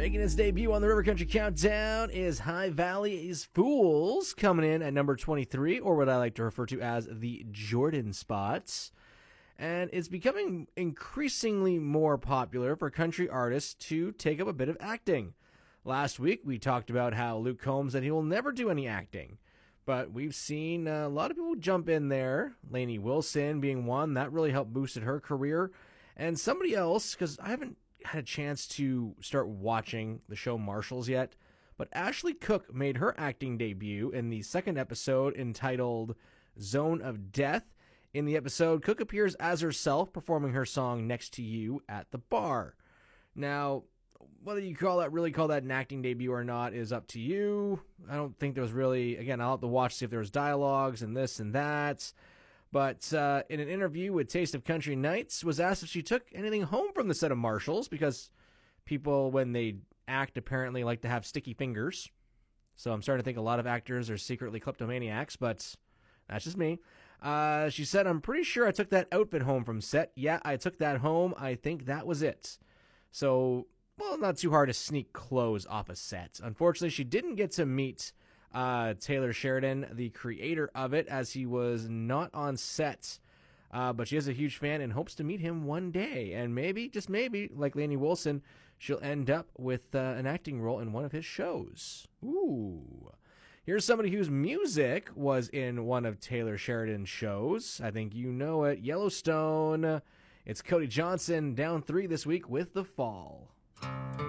Making its debut on the River Country Countdown is High Valley's Fools, coming in at number 23, or what I like to refer to as the Jordan Spots. And it's becoming increasingly more popular for country artists to take up a bit of acting. Last week, we talked about how Luke Combs said he will never do any acting. But we've seen a lot of people jump in there. Lainey Wilson being one, that really helped boosted her career. And somebody else, because I haven't had a chance to start watching the show Marshals yet, but Ashley Cook made her acting debut in the second episode entitled Zone of Death. In the episode, Cook appears as herself performing her song Next to You at the bar. Now, whether you call that an acting debut or not is up to you. I don't think there was really, again, I'll have to watch to see if there was dialogues and this and that. But in an interview with Taste of Country Nights, was asked if she took anything home from the set of Marshals, because people, when they act, apparently like to have sticky fingers. So I'm starting to think a lot of actors are secretly kleptomaniacs, but that's just me. She said, "I'm pretty sure I took that outfit home from set. Yeah, I took that home. I think that was it." So, well, not too hard to sneak clothes off a set. Unfortunately, she didn't get to meet Taylor Sheridan, the creator of it, as he was not on set. But she is a huge fan and hopes to meet him one day. And maybe, just maybe, like Lainey Wilson, she'll end up with an acting role in one of his shows. Ooh. Here's somebody whose music was in one of Taylor Sheridan's shows. I think you know it. Yellowstone. It's Cody Johnson, down 3 this week with The Fall.